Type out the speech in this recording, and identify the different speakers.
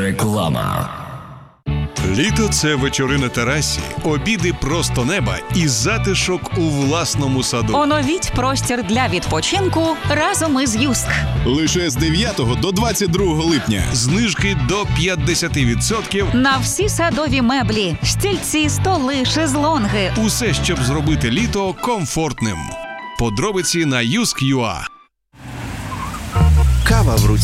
Speaker 1: Реклама.
Speaker 2: Літо – це вечори на терасі, обіди просто неба і затишок у власному саду.
Speaker 3: Оновіть простір для відпочинку разом із Юск.
Speaker 4: Лише з 9 до 22 липня.
Speaker 2: Знижки до 50%.
Speaker 3: На всі садові меблі, стільці, столи, шезлонги.
Speaker 2: Усе, щоб зробити літо комфортним. Подробиці на yusk.ua.
Speaker 5: Кава в руці.